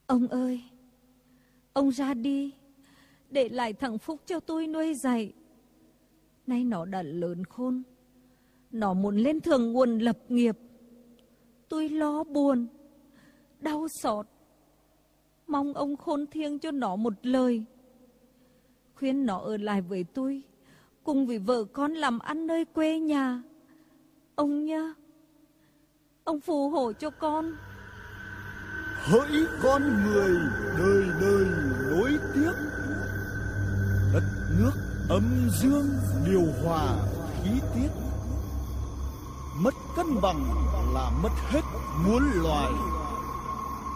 Ông ơi, ông ra đi, để lại thằng Phúc cho tôi nuôi dạy. Nay nó đã lớn khôn, nó muốn lên thượng nguồn lập nghiệp. Tôi lo buồn, đau xót, mong ông khôn thiêng cho nó một lời, khuyên nó ở lại với tôi, cùng với vợ con làm ăn nơi quê nhà. Ông nhá, ông phù hộ cho con. Hỡi con người đời đời nối tiếp, đất nước âm dương điều hòa khí tiết, mất cân bằng là mất hết muôn loài.